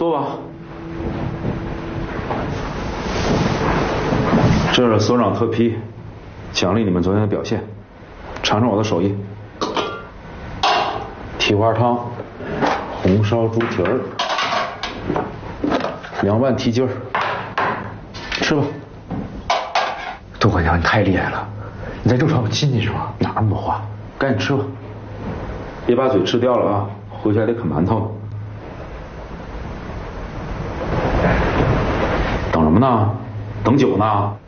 坐吧。这是所长特批，奖励你们昨天的表现，尝尝我的手艺。蹄花汤，红烧猪蹄儿，2万蹄筋儿，吃吧。杜管家，你太厉害了，你在肉场有亲戚是吧？哪那么多话？赶紧吃吧，别把嘴吃掉了啊！回去还得啃馒头。等什么呢？等酒呢？